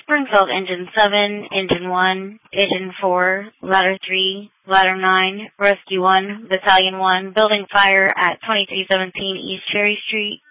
Springfield Engine 7, Engine 1, Engine 4, Ladder 3, Ladder 9, Rescue 1, Battalion 1, building fire at 2317 East Cherry Street.